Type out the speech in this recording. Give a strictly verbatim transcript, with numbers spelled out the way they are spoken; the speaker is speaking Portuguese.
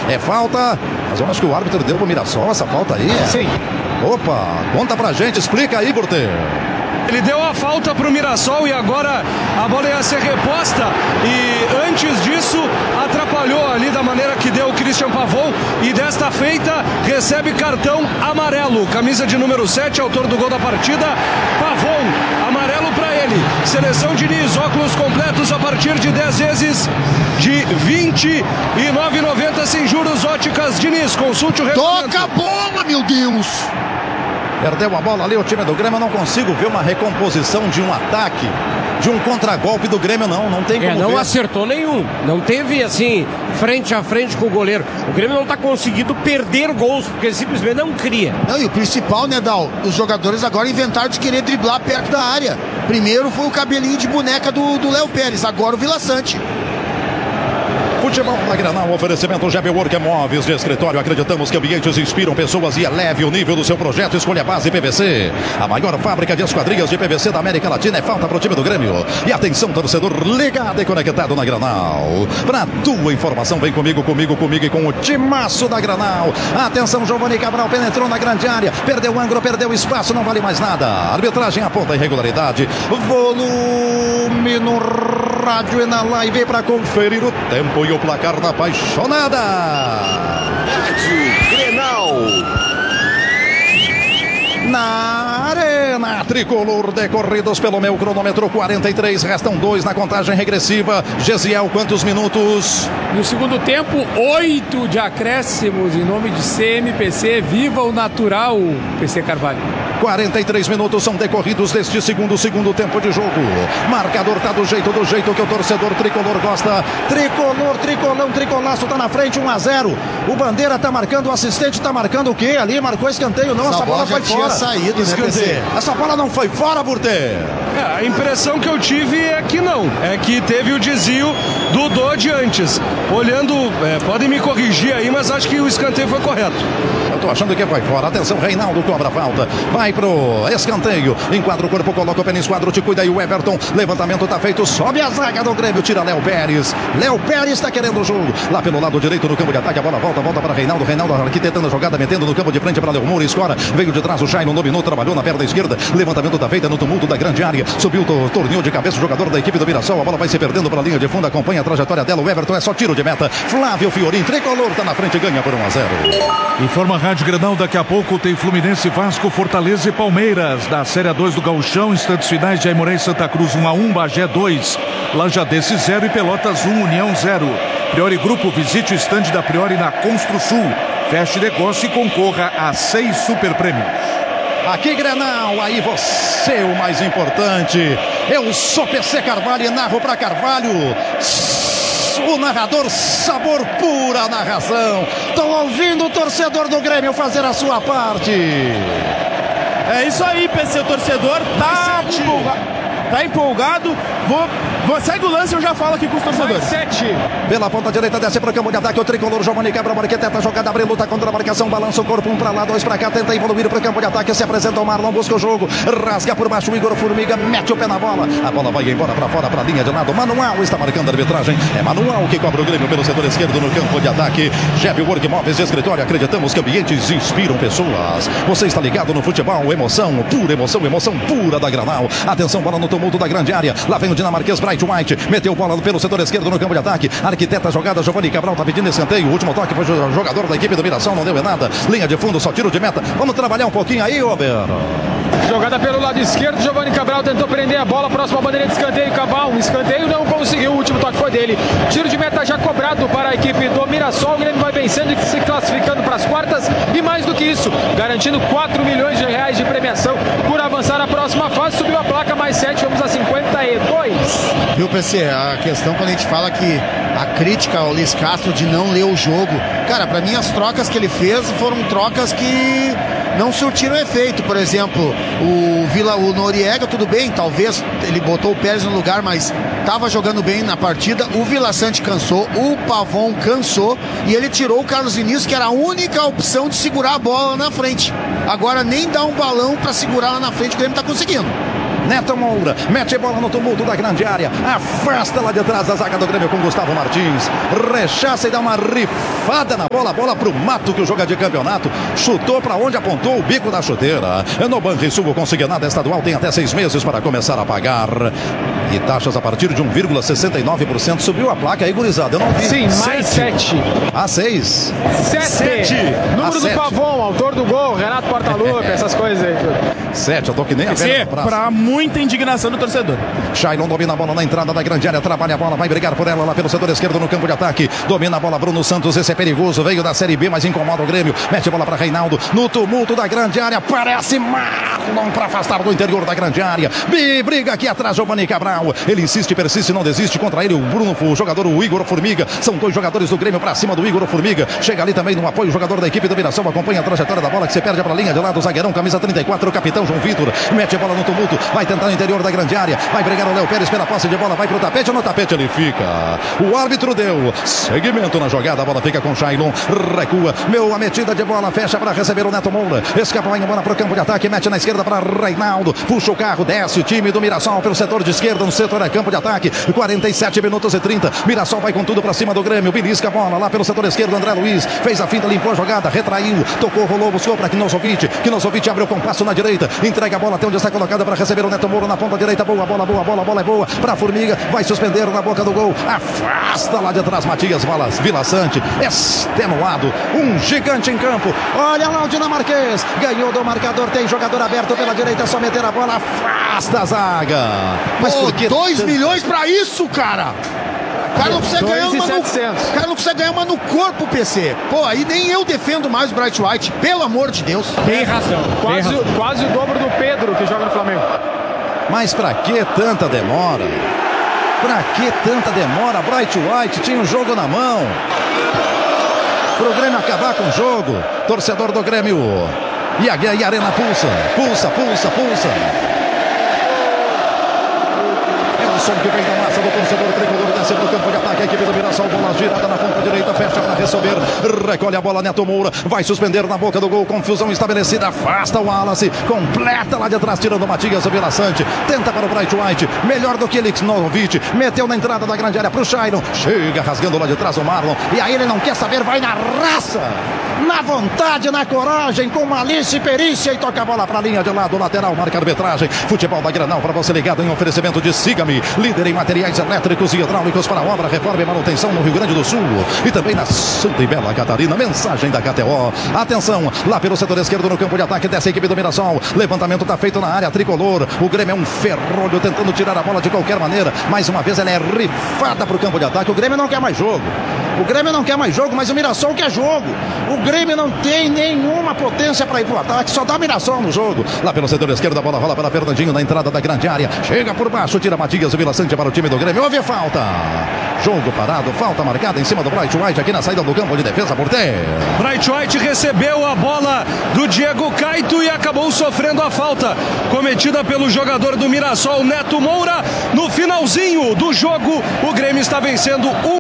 É falta, mas eu acho que o árbitro deu pro Mirassol essa falta aí. Sim. Opa, conta pra gente, explica aí, Burter. Ele deu a falta pro Mirassol e agora a bola ia ser reposta. E antes disso, atrapalhou ali da maneira que deu o Christian Pavon. E desta feita, recebe cartão amarelo. Camisa de número sete, autor do gol da partida, Pavon. Amarelo pra ele. Seleção Diniz, óculos completos a partir de dez vezes de vinte e nove reais e noventa centavos sem juros. Óticas Diniz, consulte o regulamento. Toca a bola, meu Deus! Perdeu a bola ali o time do Grêmio. Eu não consigo ver uma recomposição de um ataque, de um contragolpe do Grêmio, não. Não tem como é, não ver. acertou nenhum. Não teve, assim, frente a frente com o goleiro. O Grêmio não está conseguindo perder gols, porque simplesmente não cria. Não, e o principal, né, Dal? Os jogadores agora inventaram de querer driblar perto da área. Primeiro foi o cabelinho de boneca do Léo Pérez, agora o Vila Sante. Futebol na Granal, oferecimento G B Work Móveis de escritório. Acreditamos que ambientes inspiram pessoas e eleve o nível do seu projeto. Escolha a base P V C. A maior fábrica de esquadrias de P V C da América Latina. É falta para o time do Grêmio. E atenção, torcedor, ligado e conectado na Granal. Para tua informação, vem comigo, comigo, comigo e com o timaço da Granal. Atenção, Giovanni Cabral penetrou na grande área. Perdeu o ângulo, perdeu o espaço, não vale mais nada. Arbitragem aponta irregularidade. Volume no rádio e na live para conferir o tempo e o placar da apaixonada. Rádio Grenal. Na Arena Tricolor, decorridos pelo meu cronômetro, quarenta e três, restam dois na contagem regressiva. Gesiel, quantos minutos? No segundo tempo, oito de acréscimos em nome de C M P C. Viva o natural, P C Carvalho. quarenta e três minutos são decorridos deste segundo, segundo tempo de jogo. Marcador tá do jeito, do jeito que o torcedor tricolor gosta. Tricolor, tricolão, tricolaço tá na frente, um a zero. O Bandeira tá marcando, o assistente tá marcando o quê ali? Marcou escanteio, não, essa, essa bola, bola foi fora. Saído, né, P C? Essa bola não foi fora, Burter. É, a impressão que eu tive é que não. É que teve o desvio do Dodge antes. Olhando, é, podem me corrigir aí, mas acho que o escanteio foi correto. Eu tô achando que foi fora. Atenção, Reinaldo cobra a falta. Vai pro escanteio. Enquadra o corpo, coloca o pé no esquadro. Te cuida aí o Everton. Levantamento tá feito. Sobe a zaga do Grêmio. Tira Léo Pérez. Léo Pérez tá querendo o jogo. Lá pelo lado direito no campo de ataque. A bola volta, volta para Reinaldo. Reinaldo arquitetando a jogada, metendo no campo de frente para Léo Moura. Escora. Veio de trás o Jairo. Dominou, trabalhou na perna esquerda. Levantamento tá feito no tumulto da grande área. Subiu o torneio de cabeça. O jogador da equipe do Mirassol. A bola vai se perdendo para a linha de fundo. Acompanha a trajetória dela. O Everton é só tiro de meta. Flávio Fiorin. Tricolor tá na frente e ganha por um a zero. Informa a Rádio Grenal. Daqui a pouco tem Fluminense, Vasco, Fortaleza e Palmeiras. Da Série dois do Gauchão, instantes finais de Aimoré e Santa Cruz um a um, Bagé dois, Lajadense zero e Pelotas um, União zero. Priori Grupo, visite o estande da Priori na Construsul. Feche negócio e concorra a seis super prêmios. Aqui Grenal, aí você o mais importante. Eu sou P C Carvalho e narro para Carvalho. O narrador, sabor pura narração. Tô ouvindo o torcedor do Grêmio fazer a sua parte. É isso aí, P C, o torcedor tá empolgado. Tá empolgado. Vou, vou sair do lance, eu já falo aqui com os torcedores. sete. Pela ponta direita, desce para o campo de ataque. O tricolor Giovanni quebra a marqueta, tenta a jogada, abre, luta contra a marcação, balança o corpo, um para lá, dois para cá, tenta evoluir para o campo de ataque. Se apresenta o Marlon, busca o jogo, rasga por baixo o Igor Formiga, mete o pé na bola. A bola vai embora para fora, para a linha de lado. Manual está marcando a arbitragem. É Manual que cobra o Grêmio pelo setor esquerdo no campo de ataque. G B Work Móveis de escritório. Acreditamos que ambientes inspiram pessoas. Você está ligado no futebol, emoção, pura emoção, emoção pura da Granal. Atenção, bola no tumulto da grande área. Lá vem o dinamarquês Bright White. Meteu bola pelo setor esquerdo no campo de ataque. Arquiteta a jogada, Giovanni Cabral tá pedindo escanteio. O último toque foi o jogador da equipe do Mirassol, não deu em nada. Linha de fundo, só tiro de meta. Vamos trabalhar um pouquinho aí, Roberto. Jogada pelo lado esquerdo, Giovanni Cabral tentou prender a bola, próxima bandeira de escanteio, Cabral, um escanteio, não conseguiu, o último toque foi dele. Tiro de meta já cobrado para a equipe do Mirassol, o Grêmio vai vencendo e se classificando para as quartas, e mais do que isso, garantindo quatro milhões de reais de premiação por avançar à próxima fase, subiu a placa, mais sete, vamos a cinquenta e dois. Viu, P C, a questão quando a gente fala que a crítica ao Luiz Castro de não ler o jogo, cara, para mim as trocas que ele fez foram trocas que não surtiram efeito. Por exemplo, o Vila, o Noriega, tudo bem, talvez ele botou o Pérez no lugar, mas estava jogando bem na partida. O Vila Sante cansou, o Pavon cansou e ele tirou o Carlos Vinícius, que era a única opção de segurar a bola na frente. Agora nem dá um balão para segurar lá na frente, o Grêmio tá conseguindo. Neto Moura mete bola no tumulto da grande área, afasta lá de trás da zaga do Grêmio com Gustavo Martins, rechaça e dá uma rifada na bola, bola pro mato que o joga de campeonato, chutou para onde apontou o bico da chuteira. No Banrisul, conseguiu nada estadual, tem até seis meses para começar a pagar. E taxas a partir de um vírgula sessenta e nove por cento. Subiu a placa aí, gurizada, eu não vi. Sim, mais sete. A seis. Sete. Número do sete. Pavon, autor do gol, Renato Portaluppi, essas coisas aí. Sete, eu tô que nem a Esse velha é do braço. pra muita indignação do torcedor. Shailon domina a bola na entrada da grande área, trabalha a bola, vai brigar por ela lá pelo setor esquerdo no campo de ataque. Domina a bola Bruno Santos, esse é perigoso, veio da Série B, mas incomoda o Grêmio. Mete a bola para Reinaldo, no tumulto da grande área, parece Marlon para afastar do interior da grande área. E briga aqui atrás, Giovanni Cabral. Ele insiste, persiste, não desiste. Contra ele o Bruno, o jogador, o Igor Formiga. São dois jogadores do Grêmio para cima do Igor Formiga. Chega ali também no apoio o jogador da equipe do Mirassol, acompanha a trajetória da bola que se perde para a linha de lado. O zagueirão, camisa trinta e quatro, o capitão João Vitor. Mete a bola no tumulto, vai tentar no interior da grande área. Vai brigar o Léo Pérez pela posse de bola, vai pro tapete, no tapete ele fica. O árbitro deu seguimento na jogada, a bola fica com Shailon, recua, meu, a metida de bola, fecha para receber o Neto Moura. Escapa em bola pro campo de ataque, mete na esquerda para Reinaldo, puxa o carro, desce o time do Mirassol pelo setor de esquerda, no setor é campo de ataque, quarenta e sete minutos e trinta. Mirassol vai com tudo para cima do Grêmio, belisca a bola lá pelo setor esquerdo, André Luiz fez a finta, limpou a jogada, retraiu, tocou, rolou, buscou para Knossovic. Knossovic abriu com passo na direita, entrega a bola até onde está colocada para receber o Neto Moura na ponta direita. Boa bola, boa bola, bola é boa para Formiga, vai suspender na boca do gol, afasta lá de trás Matias Vila Sante, extenuado, um gigante em campo. Olha lá o dinamarquês, ganhou do marcador, tem jogador aberto pela direita, é só meter a bola, afasta a zaga. Mas Pô, por que dois milhões pra isso, cara? O cara não precisa ganhar uma no, setecentos. o cara não precisa ganhar uma no corpo, P C. Pô, aí nem eu defendo mais o Bright White, pelo amor de Deus. Tem razão. Quase, Tem razão. quase o dobro do Pedro que joga no Flamengo. Mas pra que tanta demora? Pra que tanta demora? Bright White tinha o jogo na mão. Pro Grêmio acabar com o jogo. Torcedor do Grêmio. E a, e a Arena pulsa. Pulsa, pulsa, pulsa. É o som que vem da massa do torcedor tricolor. Desce pro campo de ataque. A equipe do Mirassol. Bola girada na ponta direita. Fecha para resolver. Recolhe a bola. Neto Moura. Vai suspender na boca do gol. Confusão estabelecida. Afasta o Wallace. Completa lá de trás. Tirando o Matias Vila Sante. Tenta para o Bright White. Melhor do que Elix Novovic. Meteu na entrada da grande área pro Shailon. Chega rasgando lá de trás o Marlon. E aí ele não quer saber. Vai na raça. Na vontade, na coragem. Com malícia e perícia. E toca a bola para a linha de lado. Lateral. Marca a arbitragem. Futebol da Granal para você ligado em oferecimento de Siga-me. Líder em materiais elétricos e hidráulicos para obra, reforma e manutenção no Rio Grande do Sul. E também na Santa e Bela Catarina. Mensagem da K T O. Atenção, lá pelo setor esquerdo no campo de ataque dessa equipe do Mirassol. Levantamento está feito na área tricolor. O Grêmio é um ferrolho tentando tirar a bola de qualquer maneira. Mais uma vez ela é rifada para o campo de ataque. O Grêmio não quer mais jogo. O Grêmio não quer mais jogo, mas o Mirassol quer jogo. O Grêmio não tem nenhuma potência para ir pro ataque. Só dá Mirassol no jogo. Lá pelo setor esquerdo a bola rola para Fernandinho na entrada da grande área. Chega por baixo, tira Matias Vila Sante para o time do Grêmio. Houve falta. Jogo parado, falta marcada em cima do Bright White aqui na saída do campo de defesa por terra. Bright White recebeu a bola do Diego Caito e acabou sofrendo a falta cometida pelo jogador do Mirassol, Neto Moura. No finalzinho do jogo, o Grêmio está vencendo um